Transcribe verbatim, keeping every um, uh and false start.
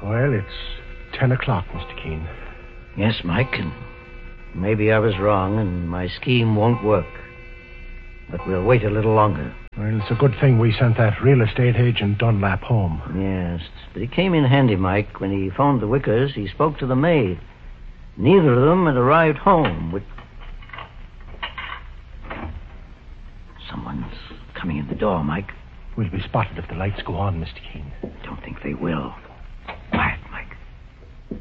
Well, it's ten o'clock, Mister Keene. Yes, Mike, and maybe I was wrong and my scheme won't work. But we'll wait a little longer. Well, it's a good thing we sent that real estate agent Dunlap home. Yes, but he came in handy, Mike. When he phoned the Wickers, he spoke to the maid. Neither of them had arrived home. With... Someone's coming in the door, Mike. We'll be spotted if the lights go on, Mister Keene. Don't think they will.